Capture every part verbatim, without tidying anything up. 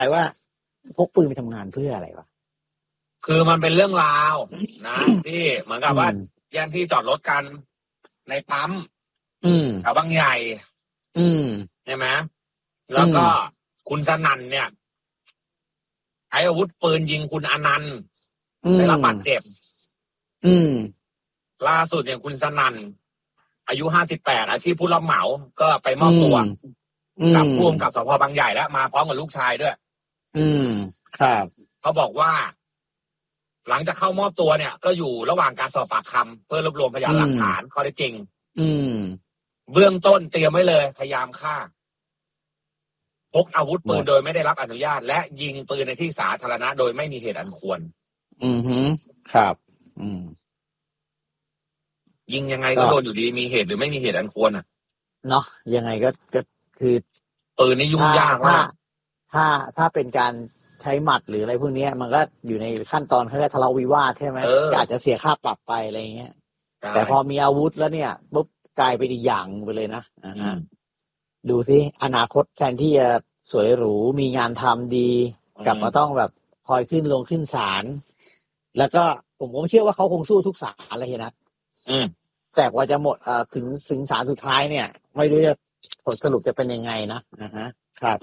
ว่าพกปืนไปทำงานเพื่ออะไรวะคือมันเป็นเรื่องราวนะที่เหมือนกับว่าแย่งที่จอดรถกันในปั๊มแถวบางใหญ่ใช่ไหมแล้วก็คุณสนั่นเนี่ยใช้อาวุธปืนยิงคุณอนันต์ได้รับบาดเจ็บล่าสุดเนี่ยคุณสนั่นอายุห้าสิบแปดอาชีพผู้รับเหมาก็ไปมอบตัวกับผู้กำกับสพบางใหญ่แล้วมาพร้อมกับลูกชายด้วยอืมครับเขาบอกว่าหลังจากเข้ามอบตัวเนี่ยก็อยู่ระหว่างการสอบปากคำเพื่อรวบรวมพยานหลักฐานข้อเท็จจริงอืมเบื้องต้นเตรียมไว้เลยพยายามฆ่าพกอาวุธปืนโดยไม่ได้รับอนุญาตและยิงปืนในที่สาธารณะโดยไม่มีเหตุอันควรอือฮึครับอืมยิงยังไงก็โดนอยู่ดีมีเหตุหรือไม่มีเหตุอันควรอ่ะเนาะยังไงก็ก็คือปืนนี่ยุ่งยากมากถ้าถ้าเป็นการใช้หมัดหรืออะไรพวกนี้มันก็อยู่ในขั้นตอนเขาเรียกทะเลาะวิวาทใช่ไหมก็อาจจะเสียค่าปรับไปอะไรเงี้ยแต่พอมีอาวุธแล้วเนี่ยปุ๊บกลายเป็นอีกอย่างไปเลยนะอ่าดูสิอนาคตแทนที่จะสวยหรูมีงานทำดีกลับมาต้องแบบคอยขึ้นลงขึ้นศาลแล้วก็ผมผมเชื่อว่าเขาคงสู้ทุกศาลเลยนะแต่กว่าจะหมดอ่าถึงถึงศาลสุดท้ายเนี่ยไม่รู้จะผลสรุปจะเป็นยังไงนะอ่าฮะครับ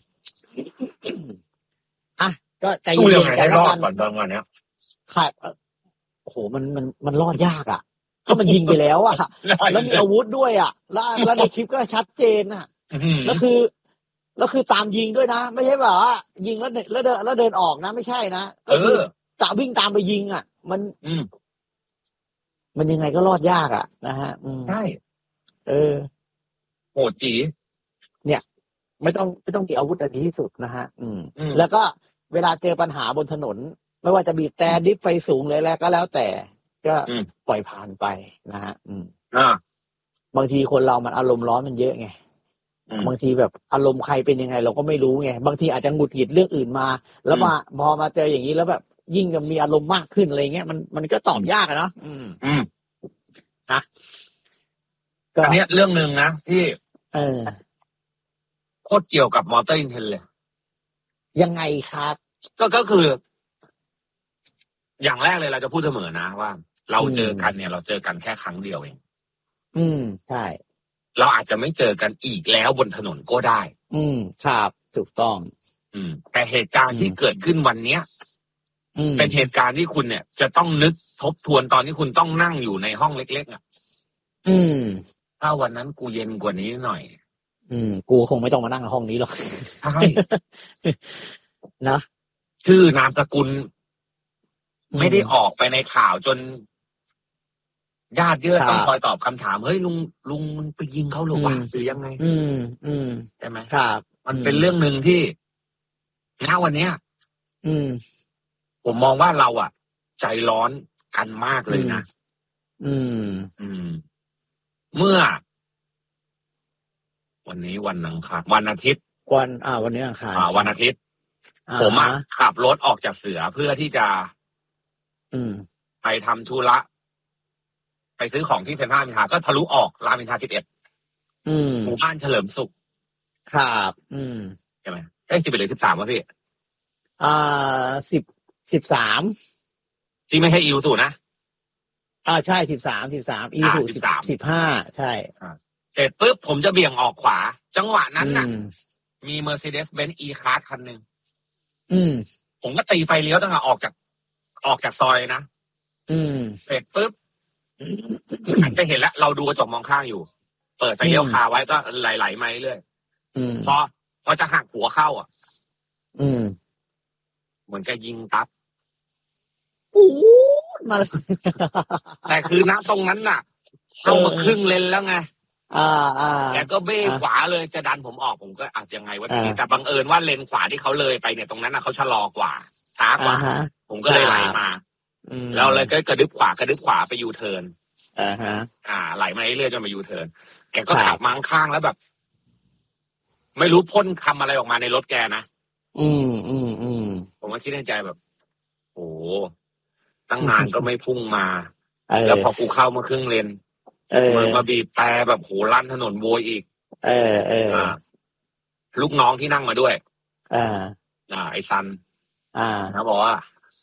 อ่ะก็ใจเย็นๆกันแล้วกันก่อนตอนวันนี้ครับโอ้โหมันมันมันรอดยากอ่ะก็มันยิงไปแล้วอ่ะแล้วมีอาวุธด้วยอ่ะแล้วแล้วในคลิปก็ชัดเจนอ่ะแล้วคือแล้วคือตามยิงด้วยนะไม่ใช่แบบว่ายิงแล้วแล้วเดินแล้วเดินออกนะไม่ใช่นะก็คือกะวิ่งตามไปยิงอ่ะมันมันยังไงก็รอดยากอ่ะนะฮะใช่เออโหดจีเนี่ยไม่ต้องไม่ต้องมีอาวุธอันดีที่สุดนะฮะอืมแล้วก็เวลาเจอปัญหาบนถนนไม่ว่าจะบีบแต่ดิฟไฟสูงเลยแล้วก็แล้วแต่ก็ปล่อยผ่านไปนะฮะอืมอ่าบางทีคนเรามันอารมณ์ร้อนมันเยอะไงบางทีแบบอารมณ์ใครเป็นยังไงเราก็ไม่รู้ไงบางทีอาจจะหงุดหงิดเรื่องอื่นมาแล้วมาพอมาเจออย่างนี้แล้วแบบยิ่งจะมีอารมณ์มากขึ้นอะไรเงี้ยมันมันก็ตอบยากอะเนาะอืมอืมนะอันนี้เรื่องนึงนะที่เออโคตรเกี่ยวกับมอเตอร์อินเทนเลยยังไงครับก็ก็คืออย่างแรกเลยเราจะพูดเสมอนะว่าเราเจอกันเนี่ยเราเจอกันแค่ครั้งเดียวเองอืมใช่เราอาจจะไม่เจอกันอีกแล้วบนถนนก็ได้อืมครับถูกต้องอืมแต่เหตุการณ์ที่เกิดขึ้นวันเนี้ยเป็นเหตุการณ์ที่คุณเนี่ยจะต้องนึกทบทวนตอนที่คุณต้องนั่งอยู่ในห้องเล็กๆอ่ะอืมถ้าวันนั้นกูเย็นกว่านี้หน่อยอืมกูคงไม่ต้องมานั่งในห้องนี้หรอกใช่นะชื่อนามสกุลไม่ได้ออกไปในข่าวจนญาติเยอะต้องคอยตอบคำถามเฮ้ยลุงลุงมึงไปยิงเขาหรือวะหรือยังไงอืมอืมใช่ไหมครับมันเป็นเรื่องหนึ่งที่ณวันเนี้ยอืมผมมองว่าเราอ่ะใจร้อนกันมากเลยนะอืมอืมเมื่อวันนี้วันอังคารวันอาทิตย์วันอ่าวันนี้อังคารอ่าวันอาทิตย์ผมอ่ะขับรถออกจากเสือเพื่อที่จะอืมไปทำธุระไปซื้อของที่เซ็นทรัลรามอินทราก็ทะลุออกรามอินทราสิบเอ็ดหมู่บ้านเฉลิมสุขครับอืมใช่ไหมเอ้ยสิบเอ็ดหรือสิบสามวะพี่อ่าสิบสิบสามที่ไม่ใช่อิวสูนะอ่าใช่สิบสามสิบสามอิวสูสิบสามสิบห้าใช่เสร็จปุ๊บผมจะเบี่ยงออกขวาจังหวะนั้นน่ะมี Mercedes-Benz E-Class คันหนึ่งอืมผมก็ตีไฟเลี้ยวตั้งแต่ออกจากออกจากซอยนะอืมเสร็จปุ๊บหันไปเห็นแล้วเราดูกระจกมองข้างอยู่เปิดไฟเลี้ยวคาไว้ก็ไหลๆมาเรื่อยๆพอพอจะหักหัวเข้าอ่ะอืมเหมือนแกยิงตัดอู้มาเลยแต่คือณตรงนั้นน่ะเข้ามาครึ่งเลนแล้วไงอ่าอ่าแกก็เบ้ขวาเลยจะดันผมออกผมก็อาจยังไงวะทีนี้แต่บังเอิญว่าเลนขวาที่เขาเลยไปเนี่ยตรงนั้นน่ะเขาชะลอกว่าช้ากว่าผมก็เลยไหลมาแล้วเลยก็กระดึบขวากระดึบขวาไปยูเทิร์นอ่าฮะอ่าไหลมาเรื่อยๆจนมายูเทิร์นแกก็ขับมาข้างแล้วแบบไม่รู้พ่นคำอะไรออกมาในรถแกนะอืมอืมอืมผมก็คิดในใจแบบโอ้ตั้งนานก็ไม่พุ่งมาแล้วพอกูเข้ามาครึ่งเลนมึงมาบีบแต่แบบโหลั่นถนนโวยอีกเออเออลูกน้องที่นั่งมาด้วยอ่าอ้ซันอ่าเขาบอกว่า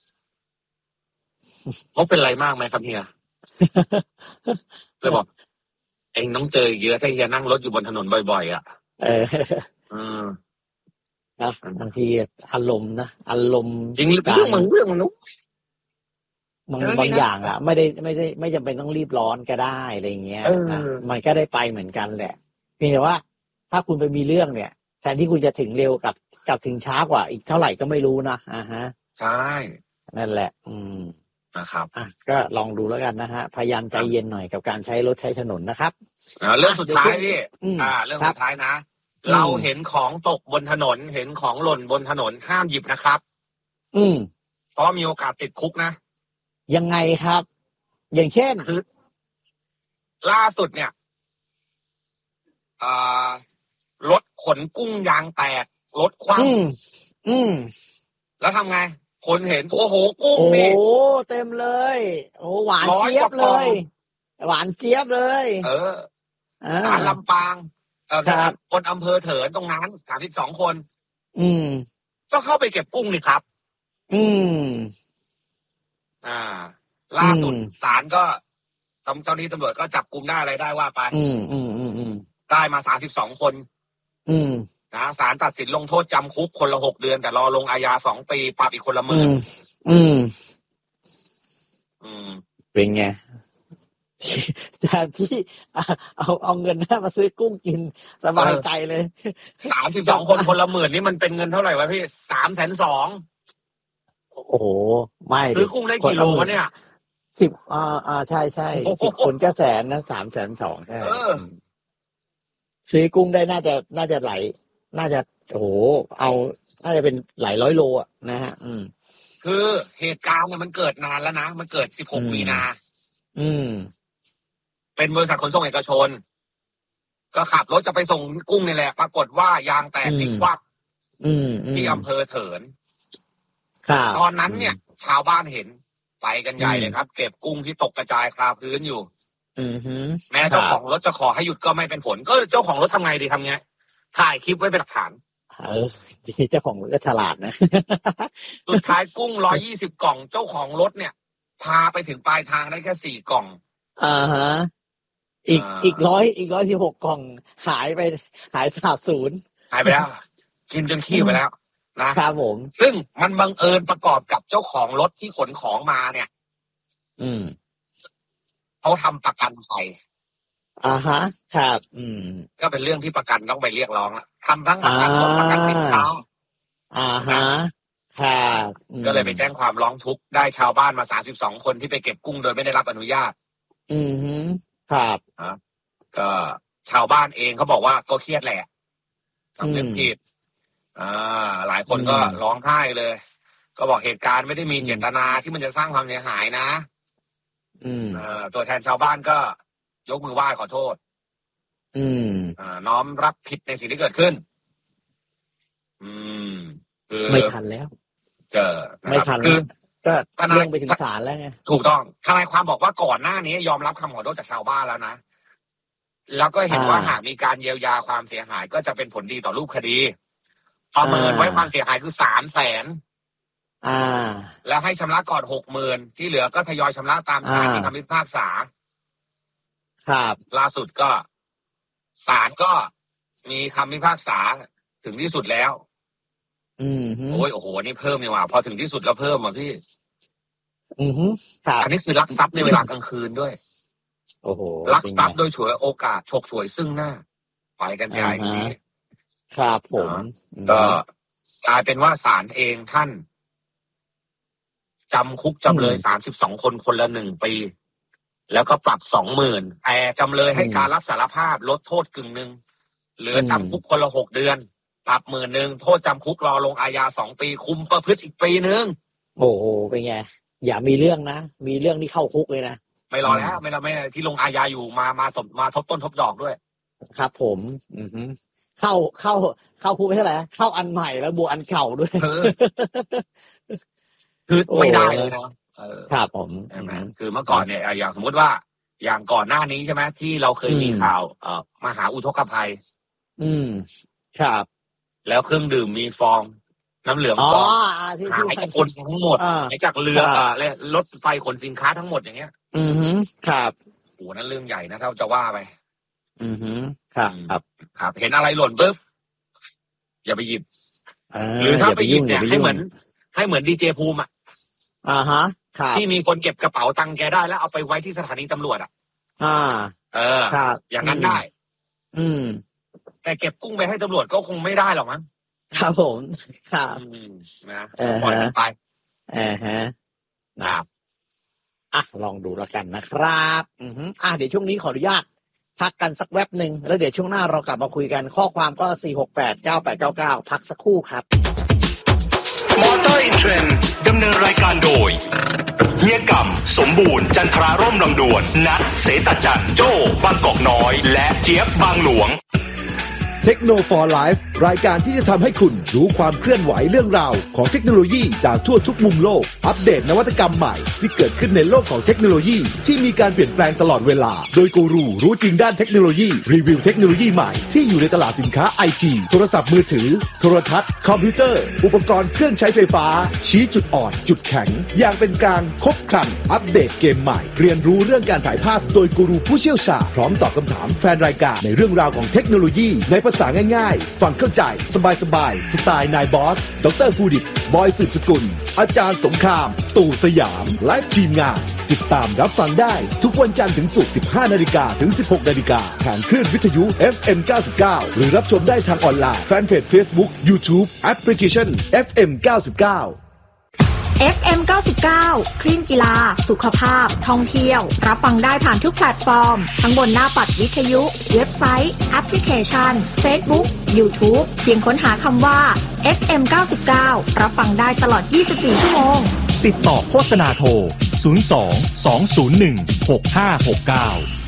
เขาเป็นไรมากไหมครับเฮียเลยบอกเองต้องเจอเยอะถ้าเฮียนั่งรถอยู่บนถนนบ่อยๆอ่ะเออเออนะบางทีอารมณ์นะอารมณ์จริงเรื่องมันเรื่องมันนุ๊กบางบางอย่างอ่ะไม่ได้ไม่ได้ไม่จำเป็นต้องรีบร้อนก็ได้อะไรเงี้ยนะมันก็ได้ไปเหมือนกันแหละเพียงแต่ว่าถ้าคุณไปมีเรื่องเนี่ยแทนที่คุณจะถึงเร็วกับกับถึงช้ากว่าอีกเท่าไหร่ก็ไม่รู้นะอ่าฮะใช่นั่นแหละอืมนะครับอ่ะก็ลองดูแล้วกันนะฮะพยายามใจเย็นหน่อยกับการใช้รถใช้ถนนนะครับเรื่องสุดท้ายพี่อ่าเรื่องสุดท้ายนะเราเห็นของตกบนถนนเห็นของหล่นบนถนนห้ามหยิบนะครับอืมเพราะมีโอกาสติดคุกนะยังไงครับอย่างเช่นคือล่าสุดเนี่ยอ่ารถขนกุ้งยางแตกรถคว่ำอืมอืมแล้วทำไงคนเห็นโอ้โหกุ้งนี่โอ้เต็มเลยโอ้หวานเจี๊ยบเลยหวานเจี๊ยบเลยเออศาลลำปางเออครับคนอำเภอเถินตรงนั้นสามสิบสองคนอืมก็เข้าไปเก็บกุ้งนี่ครับอืมอ่าล่าสุดศาลก็ตำเจ้าหน้าที่ตำรวจก็จับกุมได้อะไรได้ว่าไปอืมอืมอืมอืมได้มาสามสิบสองคนอืมนะศาลตัดสินลงโทษจำคุกคนละหกเดือนแต่รอลงอาญาสองปีปรับอีกคนละหมื่นอืมอืมเป็นไงแทนที่เอาเอาเงินหน้ามาซื้อกุ้งกินสบายใจเลยสามสิบสองคนคนละหมื่นนี่มันเป็นเงินเท่าไหร่วะพี่สามแสนสองโอ้โหไม่ซื้อกุ้งได้กี่โลวะเนี่ยสิบอ่าอ่าใช่ใช่สิบคนก็แสนนะสามแสนสองใช่ซื้อกุ้งได้น่าจะน่าจะไหลน่าจะโอ้โหเอาน่าจะเป็นหลายร้อยโลอ่ะนะฮะอืมคือเหตุการณ์เนี่ยมันเกิดนานแล้วนะมันเกิดสิบหกมีนาอืมเป็นบริษัทขนส่งเอกชนก็ขับรถจะไปส่งกุ้งนี่แหละปรากฏว่ายางแตกพลิกคว่ำที่อำเภอเถินตอนนั้นเนี่ยชาวบ้านเห็นไปกันใหญ่เลยครับเก็บกุ้งที่ตกกระจายคลาพื้นอยู่แม้เจ้าของรถจะขอให้หยุดก็ไม่เป็นผลก็เจ้าของรถทำไงดีทำไงถ่ายคลิปไว้เป็นหลักฐานเออดีเจ้าของรถก็ฉลาดนะสุดท้ายกุ้งร้อยยี่สิบกล่องเจ้าของรถเนี่ยพาไปถึงปลายทางได้แค่สี่กล่องอ่าฮะอีกอีกร้อยอีกร้อยสิบหกกล่องหายไปหายสาบสูญหายไปแล้วกินจนขี้ไปแล้วนะครับผมซึ่งมันบังเอิญประกอบกับเจ้าของรถที่ขนของมาเนี่ยอืมเขาทำประกันภัยอ่าฮะครับอืมก็เป็นเรื่องที่ประกันต้องไปเรียกร้องละทำทั้งประกันรถประกันสินค้าอ่าฮะครับก็เลยไปแจ้งความร้องทุกข์ได้ชาวบ้านมาสามสิบสองคนที่ไปเก็บกุ้งโดยไม่ได้รับอนุญาตอืมฮึครับอ่าก็ชาวบ้านเองเขาบอกว่าก็เครียดแหละสำนึกผิดอ่าหลายคนก็ร้องไห้เลยก็บอกเหตุการณ์ไม่ได้มีเจตนาที่มันจะสร้างความเสียหายนะอืมเอ่อตัวแทนชาวบ้านก็ยกมือไหว้ขอโทษอืมอ่าน้อมรับผิดในสิ่งที่เกิดขึ้นอืมคือไม่ทันแล้วเจอไม่ทันคือก็เรื่องไปถึงศาลแล้วไงถูกต้องทนายความบอกว่าก่อนหน้านี้ยอมรับคำขอโทษจากชาวบ้านแล้วนะแล้วก็เห็นว่าหากมีการเยียวยาความเสียหายก็จะเป็นผลดีต่อรูปคดีประเมินไว้ความเสียหายคือสามแสนอ่าแล้วให้ชำระก่อนหกหมื่นที่เหลือก็ทยอยชำระตามศาลที่คำพิพากษาครับล่าสุดก็ศาลก็มีคำพิพากษาถึงที่สุดแล้วอืมโอ้ยโอ้โหนี่เพิ่มนี่ว่าพอถึงที่สุดแล้วเพิ่มอ่ะพี่อือฮึครับอันนี้คือลักทรัพย์ในเวลากลางคืนด้วยโอ้โหลักทรัพย์โดยฉวยโอกาสฉกฉวยซึ่งหน้าไปกันใหญ่นี้ครับผมก็กลายเป็นว่าศาลเองท่านจำคุกจำเลยสามสิบสองคนคนละหนึ่งปีแล้วก็ปรับสองหมื่นแต่จำเลยให้การรับสารภาพลดโทษกึ่งหนึ่งเหลือจำคุกคนละหกเดือนปรับหมื่นหนึ่งโทษจำคุกรอลงอาญาสองปีคุมประพฤติอีกปีนึงโอ้โหเป็นไงอย่ามีเรื่องนะมีเรื่องที่เข้าคุกเลยนะไม่รอแล้วไม่รอไม่ที่ลงอาญาอยู่มามาสมมาทบต้นทบดอกด้วยครับผมอือฮึเข้าเข้าเข้าคุกไม่ใช่ไหมเข้าอันใหม่แล้วบวกอันเก่าด้วยคือไม่ได้เลยนะครับผมใช่ไหมคือเมื่อก่อนเนี่ยอย่างสมมติว่าอย่างก่อนหน้านี้ใช่ไหมที่เราเคยมีข่าวเอ่อมหาอุทกภัยอืมครับแล้วเครื่องดื่มมีฟองน้ำเหลืองอ๋อฟองที่หายจากคนทั้งหมดหายจากเรือเลยรถไฟขนสินค้าทั้งหมดอย่างเงี้ยอือฮึครับโอ้นั่นเรื่องใหญ่นะถ้าจะว่าไปอือฮึครับครับครับเห็นอะไรหล่นปุ๊บอย่าไปหยิบหรือถ้าไปหยิบเนี่ยให้เหมือนให้เหมือนดีเจภูมิอ่ะอ่าฮะครับที่มีคนเก็บกระเป๋าตังค์แกได้แล้วเอาไปไว้ที่สถานีตำรวจอ่ะอ่าเออครับอย่างนั้นได้อืมแต่เก็บกุ้งไปให้ตำรวจก็คงไม่ได้หรอกมั้งครับผมครับนะปล่อยมันไปเออฮะครับอ่ะลองดูแล้วกันนะครับอือฮึอ่ะเดี๋ยวช่วงนี้ขออนุญาตพักกันสักแวบหนึ่งแล้วเดี๋ยวช่วงหน้าเรากลับมาคุยกันข้อความก็สี่ หก แปด เก้า แปด เก้า เก้าพักสักครู่ครับมอเตอร์อินเทรนด์ดำเนินรายการโดยเฮียกำสมบูรณ์จันทราร่มลำดวนนัทเสตจันโจ้บางกอกน้อยและเจี๊ยบบางหลวงเทคโนโลยี for Life รายการที่จะทำให้คุณรู้ความเคลื่อนไหวเรื่องราวของเทคโนโลยีจากทั่วทุกมุมโลกอัปเดตนวัตกรรมใหม่ที่เกิดขึ้นในโลกของเทคโนโลยีที่มีการเปลี่ยนแปลงตลอดเวลาโดยกูรูรู้จริงด้านเทคโนโลยีรีวิวเทคโนโลยีใหม่ที่อยู่ในตลาดสินค้า ไอ ที โทรศัพท์มือถือโทรทัศน์คอมพิวเตอร์อุปกรณ์เครื่องใช้ไฟฟ้าชี้จุดอ่อนจุดแข็งอย่างเป็นกลางครบครันอัปเดตเกมใหม่เรียนรู้เรื่องการถ่ายภาพโดยกูรูผู้เชี่ยวชาญพร้อมตอบคำถามแฟนรายการในเรื่องราวของเทคโนโลยีในภาษาง่ายๆฟังเข้าใจสบายๆสไตล์นายบอสดร.ภูดิตบอยสืบสกุลอาจารย์สงครามตู่สยามและทีมงานติดตามรับฟังได้ทุกวันจันทร์ถึงศุกร์ สิบห้านาฬิกา ถึง สิบหกนาฬิกาทางคลื่นวิทยุ เอฟ เอ็ม เก้าสิบเก้า หรือรับชมได้ทางออนไลน์แฟนเพจ Facebook YouTube แอปพลิเคชัน เอฟ เอ็ม เก้าสิบเก้าเอฟ เอ็ม เก้าสิบเก้า คลื่นกีฬาสุขภาพท่องเที่ยวรับฟังได้ผ่านทุกแพลตฟอร์มทั้งบนหน้าปัดวิทยุเว็บไซต์แอปพลิเคชัน Facebook YouTube เพียงค้นหาคำว่า เอฟ เอ็ม เก้าสิบเก้า รับฟังได้ตลอดยี่สิบสี่ชั่วโมงติดต่อโฆษณาโทรศูนย์ สอง สอง ศูนย์ หนึ่ง หก ห้า หก เก้า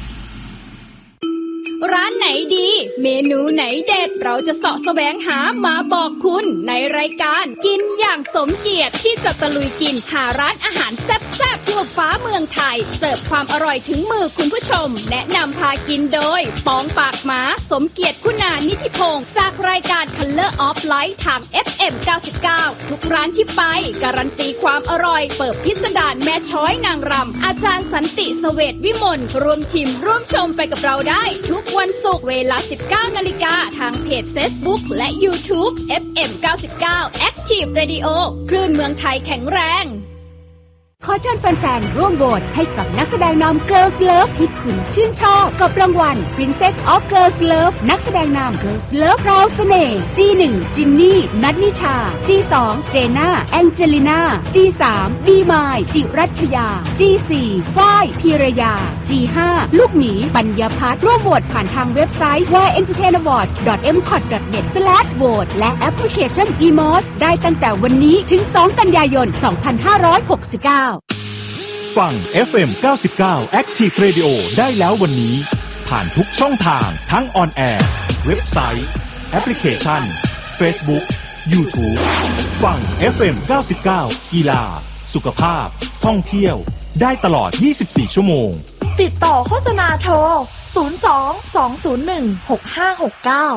ร้านไหนดีเมนูไหนเด็ดเราจะเสาะแสวงหามาบอกคุณในรายการกินอย่างสมเกียรติที่จะตะลุยกินหาร้านอาหารแซ่บๆทั่วฟ้าเมืองไทยเสิร์ฟความอร่อยถึงมือคุณผู้ชมแนะนำพากินโดยปองปากหมาสมเกียรติคุณานิธิพงศ์จากรายการ Color of Light ทาง เอฟ เอ็ม เก้าสิบเก้า ทุกร้านที่ไปการันตีความอร่อยเปิดพิสดารแม่ช้อยนางรำอาจารย์สันติเสวตวิมลร่วมชิมร่วมชมไปกับเราได้ทุกวันศุกร์เวลา สิบเก้านาฬิกาทางเพจ Facebook และ YouTube เอฟ เอ็ม เก้าสิบเก้า Active Radio คลื่นเมืองไทยแข็งแรงขอเชิญแฟนๆร่วมโหวตให้กับนักแสดงนำ Girls Love ที่คุณชื่นชอบกับรางวัล Princess of Girls Love นักแสดงนำ Girls Love พราวเสน่ห์ จี หนึ่ง จินนี่ นัทนิชา จี สอง เจน่า แองเจลิน่า จี สาม บีมาย จิรัชยา จี สี่ ฝ้าย พีรยา จี ห้า ลูกหมีปัญญาพัฒน์ร่วมโหวตผ่านทางเว็บไซต์ วาย เอ็นเตอร์เทน อวอร์ดส์ ดอท เอ็ม คอท ดอท เน็ต สแลช โหวต และแอปพลิเคชัน อี มอส ได้ตั้งแต่วันนี้ถึง สองกันยายน สองพันห้าร้อยหกสิบเก้าฟัง เอฟ เอ็ม เก้าสิบเก้า Active Radio ได้แล้ววันนี้ผ่านทุกช่องทางทั้งออนแอร์เว็บไซต์แอปพลิเคชัน Facebook YouTube ฟัง เอฟ เอ็ม เก้าสิบเก้า กีฬาสุขภาพท่องเที่ยวได้ตลอดยี่สิบสี่ชั่วโมงติดต่อโฆษณาโทรศูนย์ สอง สอง ศูนย์ หนึ่ง หก ห้า หก เก้า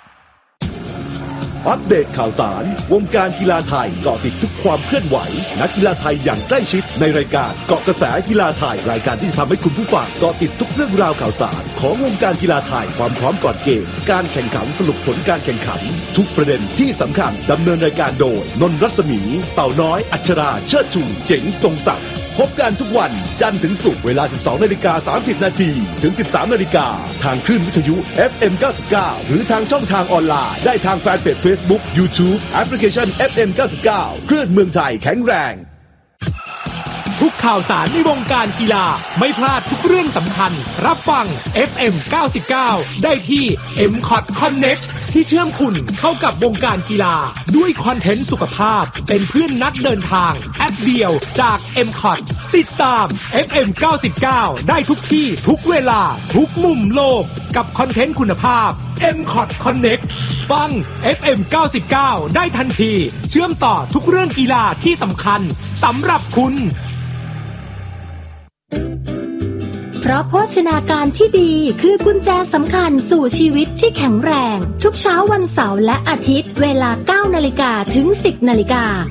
อัปเดตข่าวสารวงการกีฬาไทยเกาะติดทุกความเคลื่อนไหวนักกีฬาไทยอย่างใกล้ชิดในรายการเกาะกระแสกีฬาไทยรายการที่จะทำให้คุณผู้ฟังเกาะติดทุกเรื่องราวข่าวสารของวงการกีฬาไทยความพร้อมก่อนเกมการแข่งขันสรุปผลการแข่งขันทุกประเด็นที่สำคัญดำเนินรายการโดยนนท์รัศมีเต่าน้อยอัชราเชิดชูเจ๋งทรงศักดิ์พบกันทุกวันจันทร์ถึงศุกร์เวลา สิบสองนาฬิกาสามสิบนาทีถึง สิบสามนาฬิกาทางคลื่นวิทยุ เอฟ เอ็ม เก้าสิบเก้า หรือทางช่องทางออนไลน์ได้ทางแฟนเพจ Facebook YouTube แอปพลิเคชัน เอฟ เอ็ม เก้าสิบเก้า คลื่นเมืองไทยแข็งแรงทุกข่าวสารในวงการกีฬาไม่พลาดทุกเรื่องสำคัญรับฟัง เอฟ เอ็ม เก้าสิบเก้า ได้ที่ เอ็ม คอท Connect ที่เชื่อมคุณเข้ากับวงการกีฬาด้วยคอนเทนต์สุขภาพเป็นเพื่อนนักเดินทางแอปเดียวจาก เอ็ม คอท ติดตาม เอฟ เอ็ม เก้าสิบเก้า ได้ทุกที่ทุกเวลาทุกมุมโลกกับคอนเทนต์คุณภาพ เอ็ม คอท Connect ฟัง เอฟ เอ็ม เก้าสิบเก้า ได้ทันทีเชื่อมต่อทุกเรื่องกีฬาที่สำคัญสำหรับคุณเพราะโภชนาการที่ดีคือกุญแจสำคัญสู่ชีวิตที่แข็งแรงทุกเช้าวันเสาร์และอาทิตย์เวลา เก้านาฬิกา ถึง สิบนาฬิกา